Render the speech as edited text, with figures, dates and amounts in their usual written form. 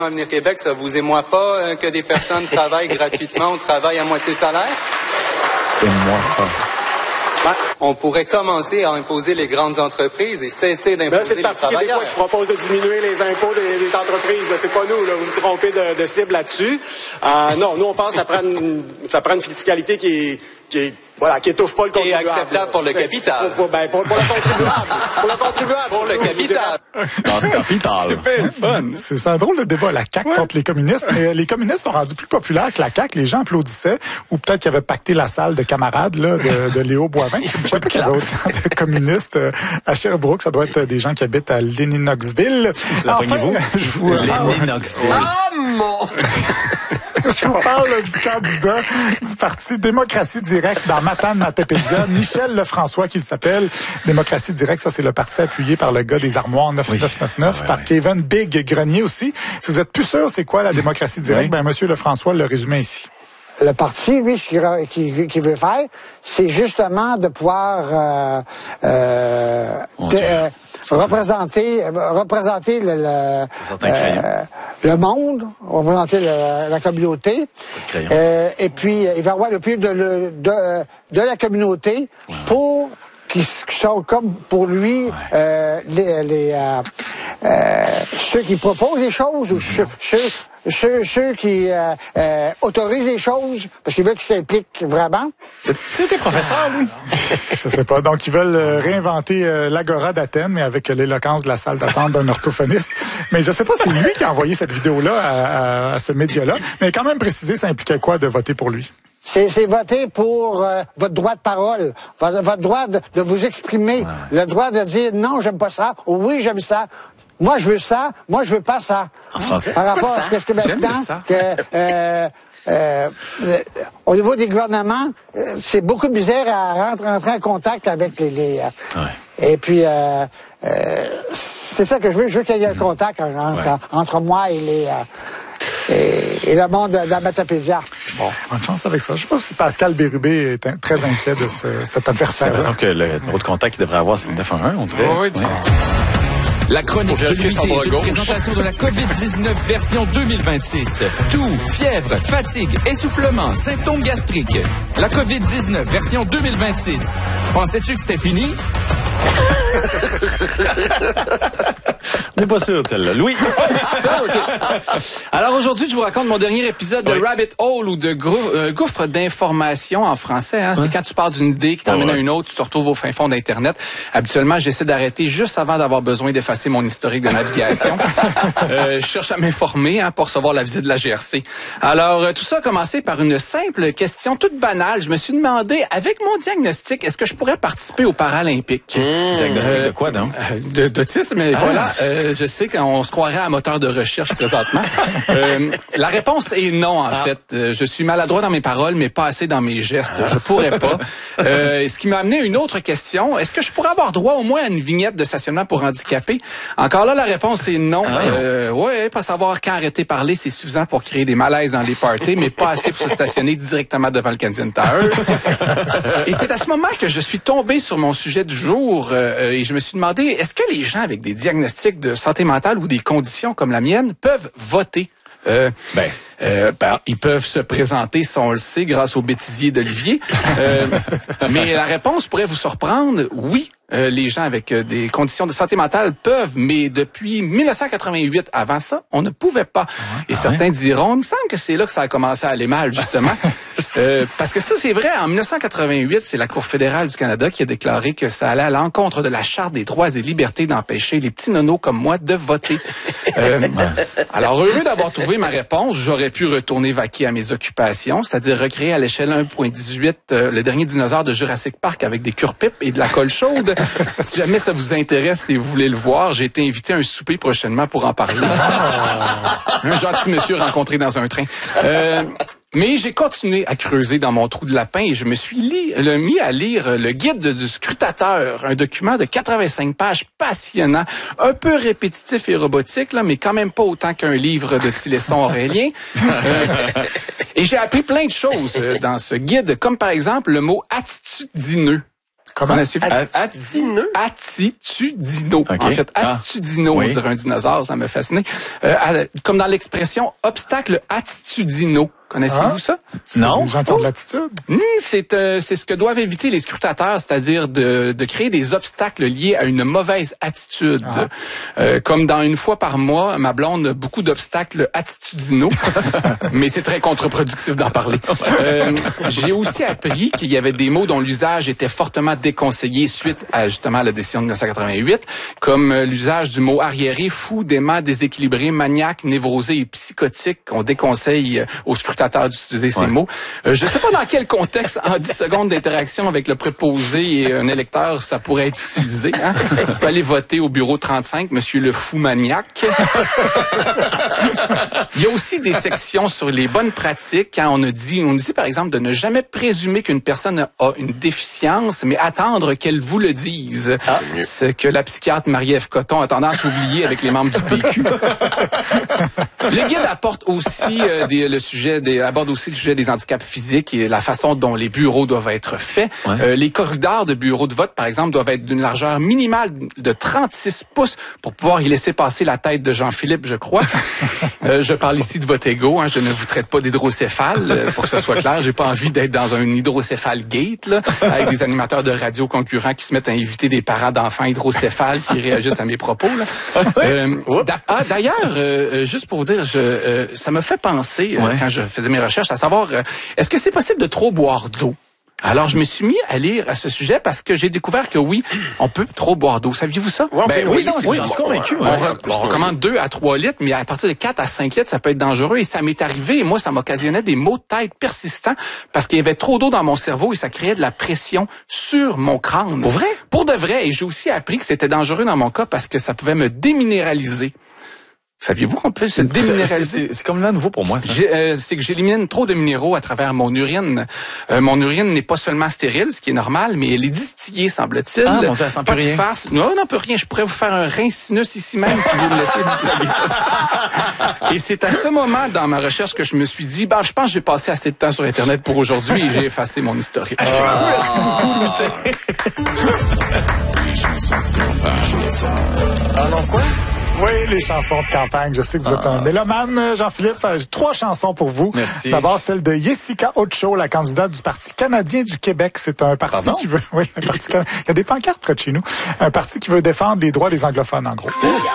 Avenir Québec, ça vous émeut pas que des personnes travaillent gratuitement ou travaillent à moitié salaire? Émeut pas. On pourrait commencer à imposer les grandes entreprises et cesser d'imposer les travailleurs. C'est le Parti québécois qui propose de diminuer les impôts des entreprises. C'est pas nous, là. Vous vous trompez de cible là-dessus. Non, nous, on pense que ça prend une fiscalité qui étouffe pas le contribuable. Et acceptable pour le capital. Pour le contribuable. Pour le contribuable. Pour le capital. Dans ce capital. C'est le fun. C'est un drôle de débat, la CAQ contre les communistes. Mais les communistes sont rendus plus populaires que la CAQ. Les gens applaudissaient. Ou peut-être qu'ils avaient pacté la salle de camarades là, de Léo Boivin. Je sais pas qu'il y avait autant de communistes à Sherbrooke. Ça doit être des gens qui habitent à Lennoxville. Enfin, Lennoxville. Ah, mon... Je vous parle du candidat du Parti Démocratie Directe dans Matane-Matapédia, Michel Lefrançois, qu'il s'appelle. Démocratie Directe, ça c'est le parti appuyé par le gars des armoires 9999, par Kevin Big Grenier aussi. Si vous êtes plus sûr c'est quoi la démocratie directe, Monsieur Lefrançois le résumé ici. Le parti, lui, ce qu'il veut faire, c'est justement de pouvoir représenter le monde, représenter la communauté. Et puis, il va avoir le plus de la communauté pour qui sont comme pour lui ceux qui proposent les choses ou ceux qui autorisent les choses parce qu'ils veulent qu'ils s'impliquent vraiment. C'était professeur, lui. Je sais pas. Donc, ils veulent réinventer l'Agora d'Athènes, mais avec l'éloquence de la salle d'attente d'un orthophoniste. Mais je sais pas, c'est lui qui a envoyé cette vidéo-là à ce média-là. Mais quand même précisé, ça impliquait quoi de voter pour lui? C'est voter pour votre droit de parole, votre droit de vous exprimer, le droit de dire non, j'aime pas ça, ou oui, j'aime ça. Moi, je veux ça, moi, je veux pas ça. En français. Par rapport à ce que maintenant, au niveau des gouvernements, c'est beaucoup de misère à rentrer en contact avec Et puis, c'est ça que je veux. Je veux qu'il y ait un contact entre moi et le monde d'Amatapédia. Bon, bonne chance avec ça. Je sais pas si Pascal Bérubé est très inquiet de cet adversaire. J'ai l'impression que le numéro de contact qu'il devrait avoir, c'est le 911, on dirait. Oui. La chronique de l'unité de présentation de la COVID-19 version 2026. Toux, fièvre, fatigue, essoufflement, symptômes gastriques. La COVID-19 version 2026. Pensais-tu que c'était fini? On n'est pas sûr de celle-là. Louis! Alors aujourd'hui, je vous raconte mon dernier épisode de Rabbit Hole ou de gouffre d'informations en français. Hein. C'est quand tu pars d'une idée qui t'emmène à une autre, tu te retrouves au fin fond d'Internet. Habituellement, j'essaie d'arrêter juste avant d'avoir besoin d'effacer mon historique de navigation. Je cherche à m'informer pour recevoir la visite de la GRC. Alors, tout ça a commencé par une simple question toute banale. Je me suis demandé, avec mon diagnostic, est-ce que je pourrais participer aux Paralympiques? Diagnostic de quoi, donc? D'autisme, mais voilà. Je sais qu'on se croirait à moteur de recherche présentement. La réponse est non, en fait. Je suis maladroit dans mes paroles, mais pas assez dans mes gestes. Je pourrais pas. Ce qui m'a amené à une autre question. Est-ce que je pourrais avoir droit au moins à une vignette de stationnement pour handicapés? Encore là, la réponse est non. Pas savoir quand arrêter de parler, c'est suffisant pour créer des malaises dans les parties, mais pas assez pour se stationner directement devant le Kensington Tower. Et c'est à ce moment que je suis tombé sur mon sujet du jour et je me suis demandé, est-ce que les gens avec des diagnostics de santé mentale ou des conditions comme la mienne peuvent voter? Ils peuvent se présenter, si on le sait, grâce au bêtisier d'Olivier. Mais la réponse pourrait vous surprendre. Oui, les gens avec des conditions de santé mentale peuvent, mais depuis 1988, avant ça, on ne pouvait pas. Et certains diront, il me semble que c'est là que ça a commencé à aller mal, justement. Parce que ça, c'est vrai, en 1988, c'est la Cour fédérale du Canada qui a déclaré que ça allait à l'encontre de la Charte des droits et libertés d'empêcher les petits nonos comme moi de voter. Alors, heureux d'avoir trouvé ma réponse, j'aurais pu retourner vaquer à mes occupations, c'est-à-dire recréer à l'échelle 1.18 le dernier dinosaure de Jurassic Park avec des cure-pipes et de la colle chaude. Si jamais ça vous intéresse et vous voulez le voir, j'ai été invité à un souper prochainement pour en parler. Un gentil monsieur rencontré dans un train. Mais j'ai continué à creuser dans mon trou de lapin et je me suis mis à lire le guide du scrutateur, un document de 85 pages passionnant, un peu répétitif et robotique, là, mais quand même pas autant qu'un livre de Tilesson Aurélien. Et j'ai appris plein de choses dans ce guide, comme par exemple le mot attitudineux. Comment? Attitudino. Okay. En fait, attitudino, on dirait un dinosaure, ça m'a fasciné. Comme dans l'expression obstacle attitudino. Connaissez-vous ça? Non. Les gens qui ont de l'attitude. C'est ce que doivent éviter les scrutateurs, c'est-à-dire de créer des obstacles liés à une mauvaise attitude. Comme dans Une fois par mois, ma blonde a beaucoup d'obstacles attitudinaux, mais c'est très contre-productif d'en parler. J'ai aussi appris qu'il y avait des mots dont l'usage était fortement déconseillé suite à justement la décision de 1988, comme l'usage du mot arriéré, fou, dément, déséquilibré, maniaque, névrosé et psychotique. On déconseille aux scrutateurs d'utiliser ces mots. Je ne sais pas dans quel contexte, en 10 secondes d'interaction avec le préposé et un électeur, ça pourrait être utilisé. Hein? On peut aller voter au bureau 35, Monsieur le fou maniaque. Il y a aussi des sections sur les bonnes pratiques. Quand on dit par exemple de ne jamais présumer qu'une personne a une déficience, mais attendre qu'elle vous le dise. C'est que la psychiatre Marie-Ève Coton a tendance à oublier avec les membres du PQ. Le guide apporte aussi aborde aussi le sujet des handicaps physiques et la façon dont les bureaux doivent être faits. Les corridors de bureaux de vote, par exemple, doivent être d'une largeur minimale de 36 pouces pour pouvoir y laisser passer la tête de Jean-Philippe, je crois. Je parle ici de votre ego. Je ne vous traite pas d'hydrocéphale, pour que ce soit clair. J'ai pas envie d'être dans un hydrocéphale gate, là, avec des animateurs de radio concurrents qui se mettent à inviter des parents d'enfants hydrocéphales qui réagissent à mes propos. D'ailleurs, juste pour vous dire, ça me fait penser, quand je faisais mes recherches, à savoir, est-ce que c'est possible de trop boire d'eau? Alors, je me suis mis à lire à ce sujet parce que j'ai découvert que oui, on peut trop boire d'eau. Saviez-vous ça? J'en suis convaincu. On recommande 2 à 3 litres, mais à partir de 4 à 5 litres, ça peut être dangereux. Et ça m'est arrivé, et moi, ça m'occasionnait des maux de tête persistants parce qu'il y avait trop d'eau dans mon cerveau et ça créait de la pression sur mon crâne. Pour vrai? Pour de vrai. Et j'ai aussi appris que c'était dangereux dans mon cas parce que ça pouvait me déminéraliser. Saviez-vous qu'on peut se déminéraliser? C'est comme là nouveau pour moi, ça. C'est que j'élimine trop de minéraux à travers mon urine. Mon urine n'est pas seulement stérile, ce qui est normal, mais elle est distillée, semble-t-il. Ah, mon Dieu, elle sent plus rien. Non, peut rien. Je pourrais vous faire un rein sinus ici même si vous me laissez vous ça. Et c'est à ce moment, dans ma recherche, que je me suis dit, je pense que j'ai passé assez de temps sur Internet pour aujourd'hui et j'ai effacé mon historique. Merci beaucoup, Les chansons de campagne. Alors quoi? Oui, les chansons de campagne. Je sais que vous êtes un mélomane, Jean-Philippe. J'ai 3 chansons pour vous. Merci. D'abord, celle de Jessica Ocho, la candidate du Parti canadien du Québec. C'est un parti qui veut... Oui, un parti canadien. Il y a des pancartes près de chez nous. Un parti qui veut défendre les droits des anglophones, en gros.